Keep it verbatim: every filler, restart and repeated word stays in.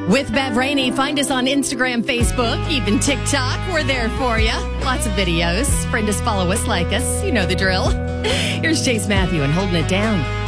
With Bev Rainey, find us on Instagram, Facebook, even TikTok. We're there for you. Lots of videos. Friend us, follow us, like us. You know the drill. Here's Chase Matthew and Holding It Down.